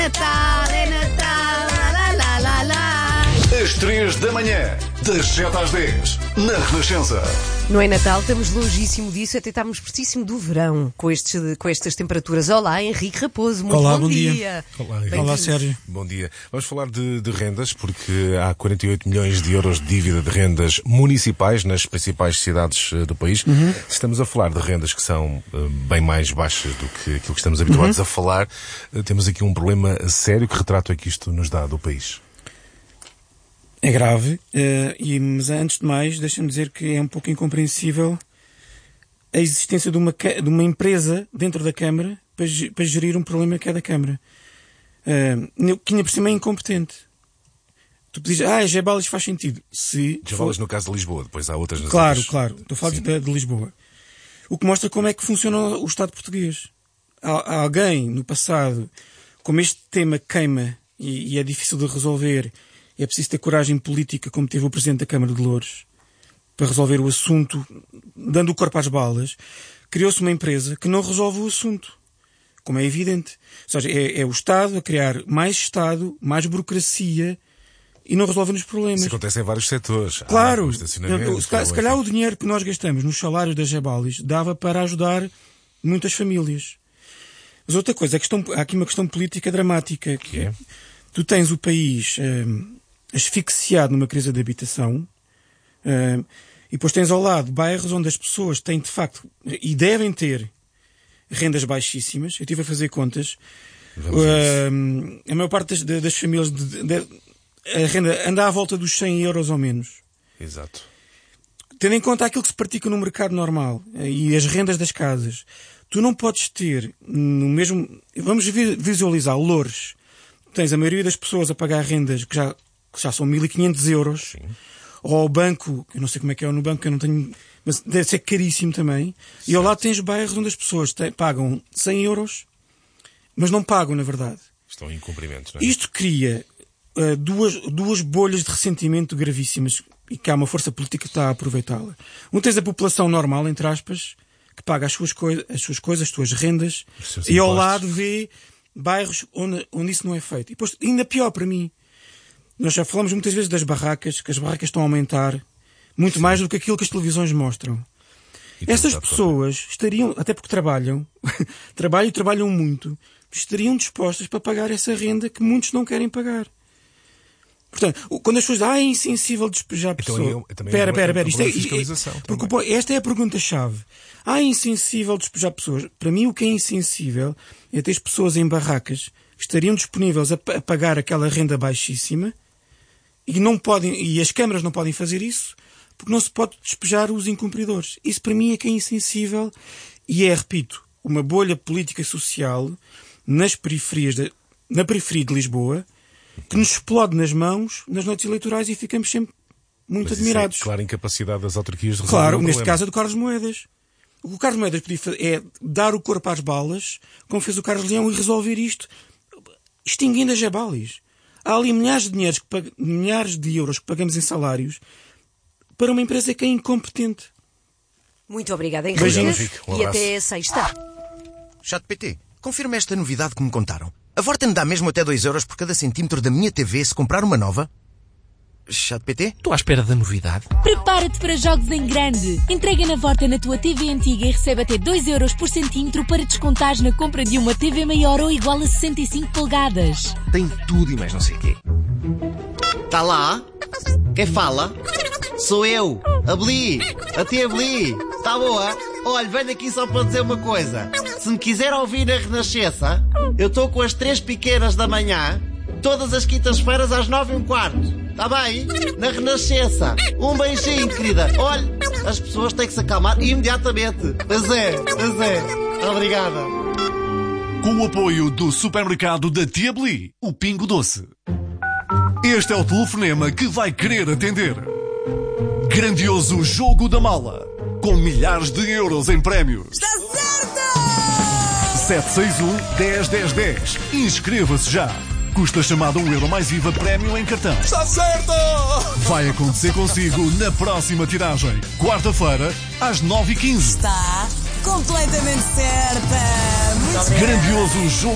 Natal, é Natal, lá, lá, lá, lá. Às 3 da manhã, das 7 às 10, na Renascença. Não é Natal, estamos longíssimo disso, até estamos pertíssimo do verão com estas temperaturas. Olá, Henrique Raposo, muito bom dia. Olá, Sérgio. Bom dia. Vamos falar de rendas, porque há 48 milhões de euros de dívida de rendas municipais nas principais cidades do país. Estamos a falar de rendas que são bem mais baixas do que aquilo que estamos habituados a falar. Temos aqui um problema sério. Que retrato é que isto nos dá do país? É grave, mas antes de mais, deixa-me dizer que é um pouco incompreensível a existência de uma empresa dentro da Câmara para gerir um problema que é da Câmara. Que ainda por cima é incompetente. Tu dizes, Gebalis faz sentido. Gebalis no caso de Lisboa, depois há outras nas Claro, outras... claro. Estou a falar de Lisboa. O que mostra como é que funciona o Estado português. Há alguém no passado, como este tema queima e é difícil de resolver, é preciso ter coragem política, como teve o Presidente da Câmara de Loures, para resolver o assunto, dando o corpo às balas. Criou-se uma empresa que não resolve o assunto, como é evidente. Ou seja, é o Estado a criar mais Estado, mais burocracia e não resolve os problemas. Isso acontece em vários setores. Claro. Se calhar o dinheiro que nós gastamos nos salários das Gebalis dava para ajudar muitas famílias. Mas outra coisa, há aqui uma questão política dramática. Que é? Tu tens o país asfixiado numa crise de habitação e depois tens ao lado bairros onde as pessoas têm de facto e devem ter rendas baixíssimas. Eu estive a fazer contas. A maior parte das famílias a renda anda à volta dos 100 euros ou menos. Exato. Tendo em conta aquilo que se pratica no mercado normal e as rendas das casas, tu não podes ter no mesmo... Vamos visualizar Loures. Tens a maioria das pessoas a pagar rendas que já são 1.500 euros. Sim. Ou ao banco, eu não sei como é que é no banco, eu não tenho... Mas deve ser caríssimo também. Certo. E ao lado tens bairros onde as pessoas pagam 100 euros, mas não pagam, na verdade. Estão em incumprimentos, não é? Isto cria duas bolhas de ressentimento gravíssimas e que há uma força política que está a aproveitá-la. Tens a população normal, entre aspas, que paga as suas coisas, as suas rendas, e ao lado vê bairros onde isso não é feito. E depois, ainda pior para mim, nós já falamos muitas vezes das barracas, que as barracas estão a aumentar muito mais do que aquilo que as televisões mostram. Essas pessoas estariam, até porque trabalham muito, estariam dispostas para pagar essa renda que muitos não querem pagar. Portanto, quando as pessoas dizem, é insensível despejar pessoas... Espera. Porque esta é a pergunta-chave. É insensível despejar pessoas. Para mim, o que é insensível é ter as pessoas em barracas que estariam disponíveis a pagar aquela renda baixíssima e as câmaras não podem fazer isso porque não se pode despejar os incumpridores. Isso para mim é que é insensível e repito, uma bolha política e social na periferia de Lisboa que nos explode nas mãos nas noites eleitorais e ficamos sempre muito admirados. É clara incapacidade das autarquias de resolver Claro, o neste problema. caso é do Carlos Moedas. O que o Carlos Moedas podia fazer é dar o corpo às balas, como fez o Carlos Leão, e resolver isto, extinguindo as Gebalis. Há ali milhares de euros que pagamos em salários para uma empresa que é incompetente. Muito obrigada, Henrique. E até sexta. ChatGPT, confirma esta novidade que me contaram. A Vorten dá mesmo até 2 euros por cada centímetro da minha TV se comprar uma nova? ChatGPT? Estou à espera da novidade. Prepara-te para jogos em grande. Entrega na Vorten a tua TV antiga e recebe até 2 euros por centímetro para descontares na compra de uma TV maior ou igual a 65 polegadas. Tem tudo e mais não sei o quê. Tá lá? Quem fala? Sou eu, a Bli, a tia Bli. Tá boa? Olha, venho aqui só para dizer uma coisa. Se me quiser ouvir na Renascença, eu estou com as 3 pequenas da manhã, todas as quintas-feiras às 9h15. Tá bem? Na Renascença. Um beijinho, querida. Olha, as pessoas têm que se acalmar imediatamente. Pois é. Obrigada. Com o apoio do supermercado da Tia Bli, o Pingo Doce. Este é o telefonema que vai querer atender. Grandioso Jogo da Mala, com milhares de euros em prémios. Está certo! 761-101010. Inscreva-se já. Custa chamada €1 mais IVA prémio em cartão. Está certo! Vai acontecer consigo na próxima tiragem. Quarta-feira, às 9h15. Está completamente certa. Muito Grandioso Jogo